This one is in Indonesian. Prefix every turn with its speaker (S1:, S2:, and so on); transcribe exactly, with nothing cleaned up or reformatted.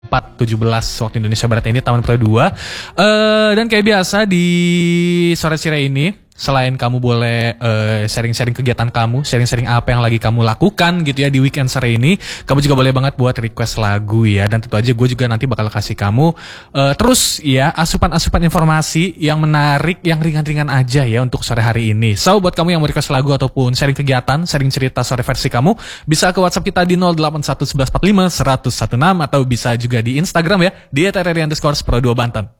S1: empat tujuh belas waktu Indonesia Barat ini, Taman Pura dua. Uh, dan kayak biasa di sore sore ini, selain kamu boleh uh, sharing-sharing kegiatan kamu, sharing-sharing apa yang lagi kamu lakukan gitu ya di weekend sore ini, kamu juga boleh banget buat request lagu ya. Dan tentu aja gue juga nanti bakal kasih kamu uh, terus ya asupan-asupan informasi yang menarik, yang ringan-ringan aja ya untuk sore hari ini. So buat kamu yang mau request lagu ataupun sharing kegiatan, sharing cerita sore versi kamu, bisa ke WhatsApp kita di nol delapan satu satu satu empat lima satu nol satu enam atau bisa juga di Instagram ya di et r r i underscore pro dua Banten.